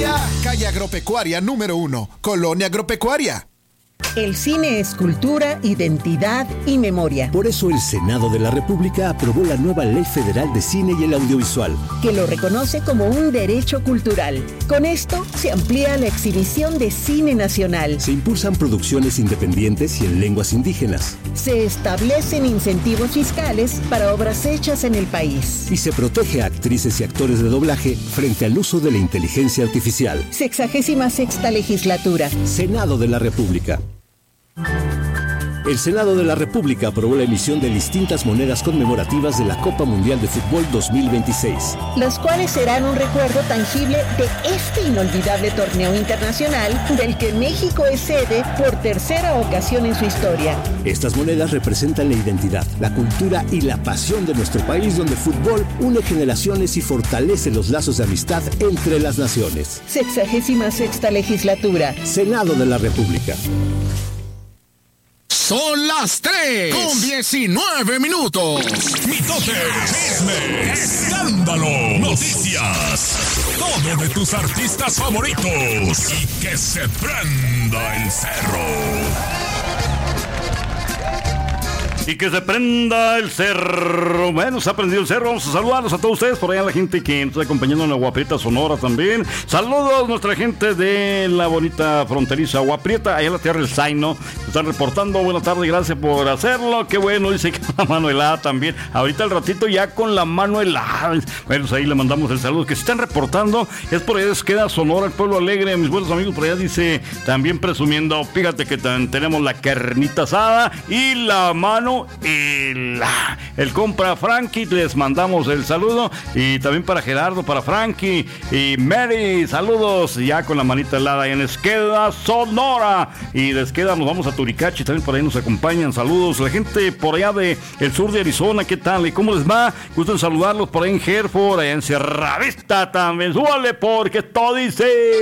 Agropecuaria. Calle Agropecuaria número 1, Colonia Agropecuaria. El cine es cultura, identidad y memoria. Por eso el Senado de la República aprobó la nueva Ley Federal de Cine y el Audiovisual, que lo reconoce como un derecho cultural. Con esto se amplía la exhibición de cine nacional. Se impulsan producciones independientes y en lenguas indígenas. Se establecen incentivos fiscales para obras hechas en el país. Y se protege a actrices y actores de doblaje frente al uso de la inteligencia artificial. 66ª legislatura. Senado de la República. El Senado de la República aprobó la emisión de distintas monedas conmemorativas de la Copa Mundial de Fútbol 2026, las cuales serán un recuerdo tangible de este inolvidable torneo internacional del que México es sede por tercera ocasión en su historia. Estas monedas representan la identidad, la cultura y la pasión de nuestro país, donde el fútbol une generaciones y fortalece los lazos de amistad entre las naciones. 66ª legislatura. Senado de la República. Son las 3:19. Mitote, chisme, escándalo, noticias, todo de tus artistas favoritos y que se prenda el cerro. Y que se prenda el cerro. Bueno, se ha prendido el cerro. Vamos a saludarlos a todos ustedes. Por allá la gente que nos está acompañando en la Agua Prieta Sonora también. Saludos a nuestra gente de la bonita fronteriza Agua Prieta. Allá en la tierra del Zaino. Se están reportando. Buenas tardes, gracias por hacerlo. Qué bueno, dice que con la mano helada también. Ahorita al ratito ya con la mano helada. Bueno, pues ahí le mandamos el saludo. Que se están reportando. Es por allá queda Sonora, el pueblo alegre. Mis buenos amigos por allá dice también presumiendo. Fíjate que tenemos la carnita asada y la mano. El compra Frankie, les mandamos el saludo. Y también para Gerardo, para Frankie y Mary, saludos ya con la manita helada en Esqueda, Sonora. Y de Esqueda nos vamos a Turicachi, también por ahí nos acompañan. Saludos la gente por allá de el sur de Arizona, ¿qué tal? ¿Y cómo les va? Gusto en saludarlos por ahí en Hereford, allá en Sierra Vista también. Súbale porque todo dice